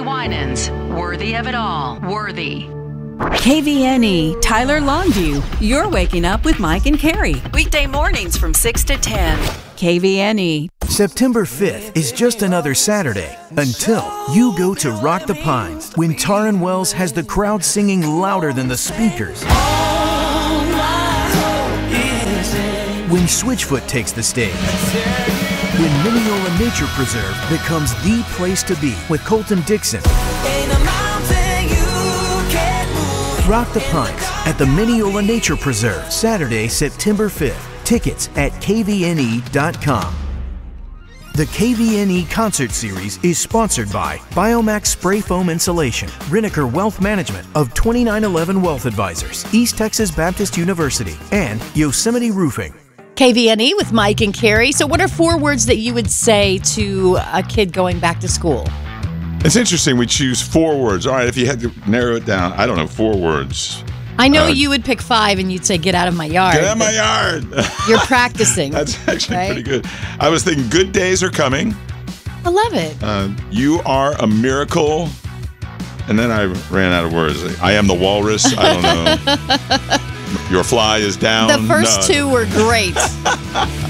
Winans. Worthy of it all. Worthy. KVNE, Tyler Longview. You're waking up with Mike and Carrie. Weekday mornings from 6 to 10. KVNE. September 5th is just another Saturday until you go to Rock the Pines when Taryn Wells has the crowd singing louder than the speakers. When Switchfoot takes the stage. When Mineola Nature Preserve becomes the place to be with Colton Dixon. Rock the Pines at the Mineola Nature Preserve, Saturday, September 5th. Tickets at kvne.com. The KVNE Concert Series is sponsored by Biomax Spray Foam Insulation, Riniker Wealth Management of 2911 Wealth Advisors, East Texas Baptist University, and Yosemite Roofing. KVNE with Mike and Carrie. So what are 4 words that you would say to a kid going back to school? It's interesting. We choose 4 words. All right, if you had to narrow it down, I don't know, 4 words. I know you would pick 5 and you'd say, get out of my yard. Get out of my yard. You're practicing. That's actually pretty good. I was thinking good days are coming. I love it. You are a miracle. And then I ran out of words. I am the walrus. I don't know. Your fly is down. The first 2 were great.